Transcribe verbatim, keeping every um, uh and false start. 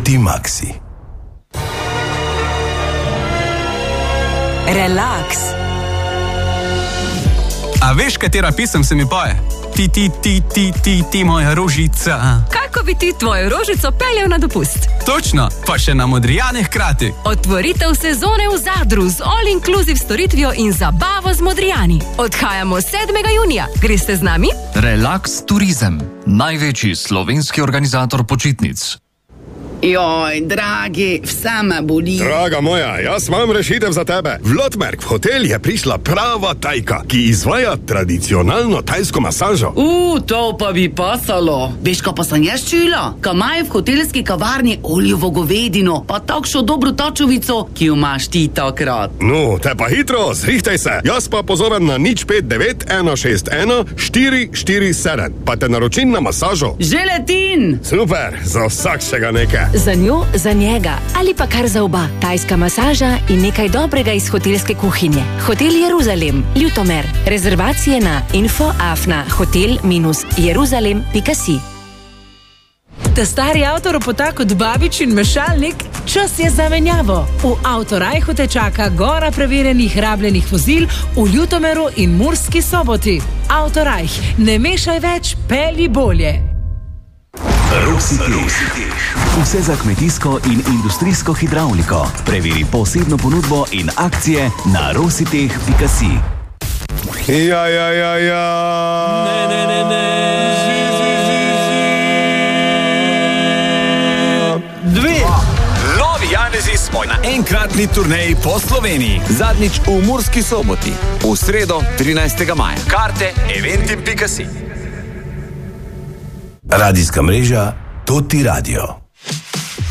Toti Maxi. Relax. A veš, katera pisem se mi poje? Ti, ti, ti, ti, ti, ti, moja rožica. Kako bi ti tvojo rožico peljal na dopust? Točno, pa še na Modrijane hkrati. Otvoritev sezone v Zadru z all-inclusive storitvijo in zabavo z Modrijani. Odhajamo sedmega junija. Greste z nami? Relax Turizem, največji slovenski organizator počitnic. Joj, dragi, vse me boli. Draga moja, jaz imam rešitev za tebe. V Lotmerk v hotel je prišla prava tajka, ki izvaja tradicionalno tajsko masažo. U, to pa bi pasalo. Veš, ko pa sem jaz čula? Ko imajo v hotelski kavarni oljevo govedino, pa takšno dobro tačovico, ki jo imaš ti takrat. No, te pa hitro, zrihtaj se. Jaz pa pozovem na nič pet devet ena šest ena štiri štiri sedem. Pa te naročim na masažo. Že letin! Super, za vsakšega nekaj. Za njo, za njega ali pa kar za oba. Tajska masaža in nekaj dobrega iz hotelske kuhinje. Hotel Jeruzalem, Ljutomer. Rezervacije na info afna hotel jeruzalem pika si. Ta stari avtoropota kot babič in mešalnik, čas je za menjavo. V Avtorajhu te čaka gora preverjenih rabljenih vozil v Ljutomeru in Murski Soboti. Avtorajh, ne mešaj več, pelji bolje. Rositeh. Vse za kmetijsko in industrijsko hidravliko. Preveri posebno ponudbo in akcije na rositeh pika si. Ja, ja, ja, ja. Ne, ne, ne, ne. Zi, zi, zi, zi. Dve. Novi Janezi smo na enkratni turneji po Sloveniji. Zadnjič v Murski Soboti. V sredo, trinajstega maja. Karte eventim pika si. Radijska mreža Toti Radio.